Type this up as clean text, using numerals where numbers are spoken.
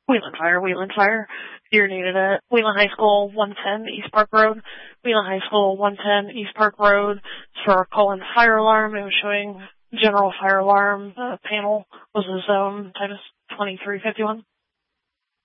Wheatland Fire. You're needed at Wheatland High School, 110 East Park Road. Wheatland High School, 110 East Park Road. For our call-in fire alarm, it was showing general fire alarm. Panel was a zone, type 2351.